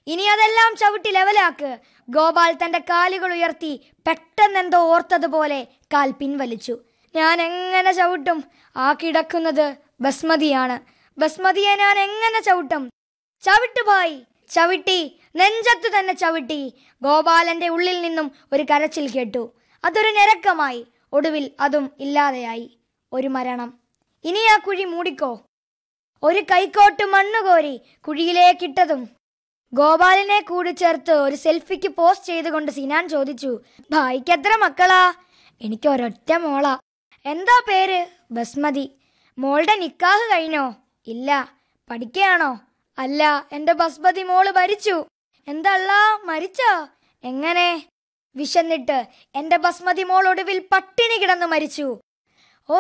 ഇനി അതെല്ലാം ചവിട്ടി ലെവലാക്ക്. ഗോപാൽ തന്റെ കാലുകൾ ഉയർത്തി പെട്ടെന്നെന്തോ ഓർത്തതുപോലെ കാൽ പിൻവലിച്ചു. ഞാൻ എങ്ങനെ ചവിട്ടും? ആ കിടക്കുന്നത് ബസ്മതിയാണ്. ബസ്മതിയെ ഞാൻ എങ്ങനെ ചവിട്ടും? ചവിട്ടുഭായി. ചവിട്ടി, നെഞ്ചത്തു തന്നെ ചവിട്ടി. ഗോപാലന്റെ ഉള്ളിൽ നിന്നും ഒരു കരച്ചിൽ കേട്ടു. അതൊരു ഞരക്കമായി. ഒടുവിൽ അതും ഇല്ലാതെയായി. ഒരു മരണം. ഇനി ആ കുഴി മൂടിക്കോ. ഒരു കൈക്കോട്ട് മണ്ണുകോരി കുഴിയിലേക്കിട്ടതും ഗോപാലിനെ കൂടി ചേർത്ത് ഒരു സെൽഫിക്ക് പോസ്റ്റ് ചെയ്തുകൊണ്ട് സിനാൻ ചോദിച്ചു, ഭായിക്ക് എത്ര മക്കളാ? എനിക്ക് ഒരൊറ്റ മോളാ. എന്താ പേര്? ബസ്മതി. മോളുടെ നിക്കാഹ് കഴിഞ്ഞോ? ഇല്ല. പഠിക്കുകയാണോ? അല്ല, എന്റെ ബസ്മതി മോള് മരിച്ചു. എന്തല്ലാ, മരിച്ചോ? എങ്ങനെ? വിശന്നിട്ട് എന്റെ ബസ്മതി മോൾ ഒടുവിൽ പട്ടിണി കിടന്ന് മരിച്ചു.